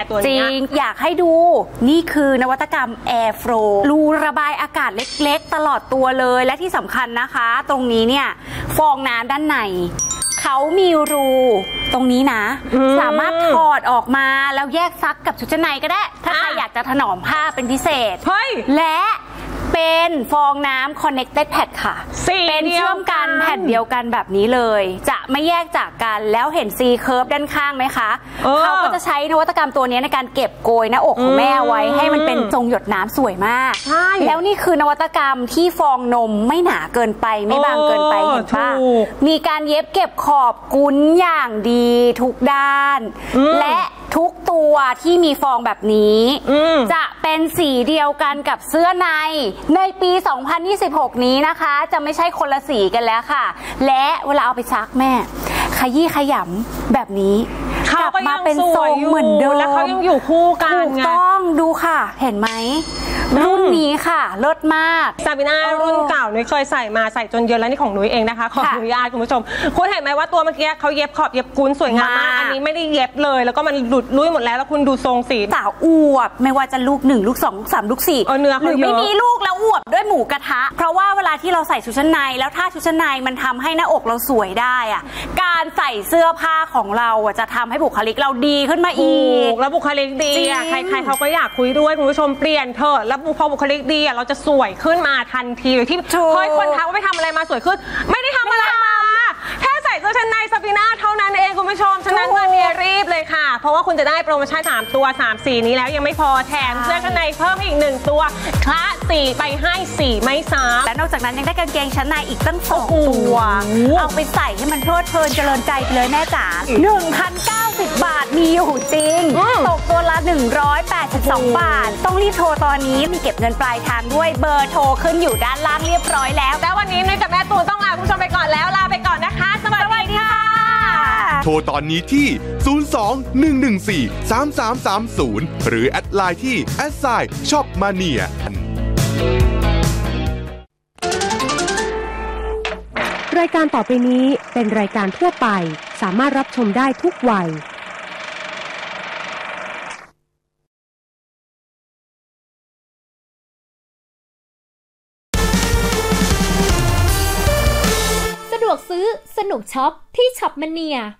ตัวนี้จริงอยากให้ดูนี่คือนวัตกรรม Air Flow รูระบายอากาศเล็กๆตลอดตัวเลยและที่สำคัญนะคะตรงนี้เนี่ยฟองน้ำด้านในเขามีรูตรงนี้นะสามารถถอดออกมาแล้วแยกซักกับชุดชั้นในก็ได้ถ้าใครอยากจะถนอมผ้าเป็นพิเศษและเป็นฟองน้ำ Connected Pad ค่ะเป็นเชื่อมกันแผ่นเดียวกันแบบนี้เลยจะไม่แยกจากกันแล้วเห็น C curve ด้านข้างไหมคะเขาก็จะใช้นวัตกรรมตัวนี้ในการเก็บโกยหน้าอกของแม่ไว้ให้มันเป็นทรงหยดน้ำสวยมากแล้วนี่คือนวัตกรรมที่ฟองนมไม่หนาเกินไปไม่บางเกินไปเห็นปะมีการเย็บเก็บขอบกุ้นอย่างดีทุกด้านและทุกตัวที่มีฟองแบบนี้จะเป็นสีเดียวกันกับเสื้อในปี 2026 นี้นะคะจะไม่ใช่คนละสีกันแล้วค่ะและเวลาเอาไปซักแม่ขยี้ขยำแบบนี้กลับมาเป็นทรงเหมือนเดิมแล้วเขายังอยู่คู่กันถูกต้องดูค่ะเห็นไหมรุ่นนี้ค่ะเลิศมากซาบิน่ารุ่นเก่านุ้ยเคยใส่มาใส่จนเยอะแล้วนี่ของนุ้ยเองนะคะขออนุญาตคุณผู้ชมคุณเห็นไหมว่าตัวเมื่อกี้เขาเย็บขอบเย็บกุ้นสวยงามมากอันนี้ไม่ได้เย็บเลยแล้วก็มันหลุดลุ่ยหมดแล้วคุณดูทรงสีสาวอวบไม่ว่าจะลูก1ลูก2ลูก3ลูก4 เนื้อหรือไม่มีลูกแล้วอวบด้วยหมูกระทะเพราะว่าเวลาที่เราใส่ชุดชั้นในแล้วถ้าชุดชั้นในมันทำให้หน้าอกเราสวยได้อะการใส่เสื้อผ้าของเราจะทำให้บุคลิกเราดีขึ้นมาอีกแล้วบุคลิกดีใครๆเขาก็อยากคุยด้วยคุณผู้ชมเปลี่ยนเถอะแล้วพอบุคลิกดีเราจะสวยขึ้นมาทันทีเลยที่เฮ้ยคนทักว่าไปทำอะไรมาสวยขึ้นไม่ได้ทำอะไรมาแค่ใส่เสื้อชั้นในซาบิน่าเท่านั้นเองคุณผู้ชมฉะนั้นวันนี้รีบเลยค่ะเพราะว่าคุณจะได้โปรโมชั่น3ตัว3สีนี้แล้วยังไม่พอแถมเสื้อชั้นในเพิ่มอีก1ตัวคละสีไปให้4ไม่ซ้ำและนอกจากนั้นยังได้กางเกงชั้นในอีกตั้ง2ตัวเอาไปใส่ให้มันเพลิดเพลินเจริญใจไปเลยแม่จ๋า 1,090 บาทมีอยู่จริงตกตัวละ182 บาทต้องรีบโทรตอนนี้มีเก็บเงินปลายทางด้วยเบอร์โทรขึ้นอยู่ด้านล่างเรียบร้อยแล้วแต่วันนี้นุ้ยกับแม่ตูนต้องลาคุณผู้ชมไปก่อนแล้วลาไปก่อนนะคะสวัสดีค่ะโทรตอนนี้ที่ 02-114-3330 หรือแอดไลน์ที่@shopmania รายการต่อไปนี้เป็นรายการทั่วไปสามารถรับชมได้ทุกวัยสะดวกซื้อสนุกช็อปที่ช็อปมะเนีย